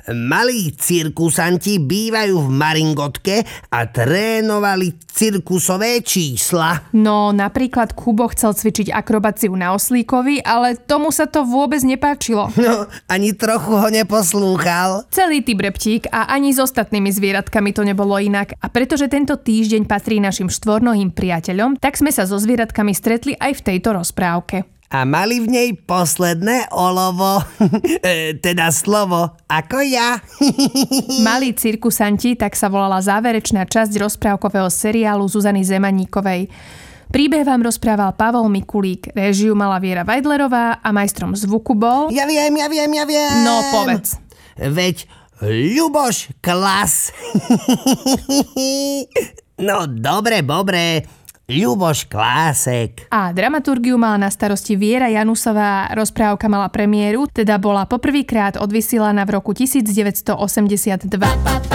Malí cirkusanti bývajú v maringotke a trénovali cirkusové čísla. No, napríklad Kubo chcel cvičiť akrobáciu na oslíkovi, ale tomu sa to vôbec nepáčilo. No, ani trochu ho neposlúchal. Celý typ reptík a ani s ostatnými zvieratkami to nebolo inak. A pretože tento týždeň patrí našim štvornohým priateľom, tak sme sa so zvieratkami stretli aj v tejto rozprávke. A mali v nej posledné olovo, teda slovo, ako ja. Malí cirkusanti, tak sa volala záverečná časť rozprávkového seriálu Zuzany Zemaníkovej. Príbeh vám rozprával Pavol Mikulík, réžiu mala Viera Vajdlerová a majstrom zvuku bol... Ja viem. No, povedz. Veď Ľuboš Klas. No, dobre. Ľuboš Klásek. A dramaturgiu mala na starosti Viera Janusová, rozprávka mala premiéru, teda bola poprvýkrát odvysielaná v roku 1982.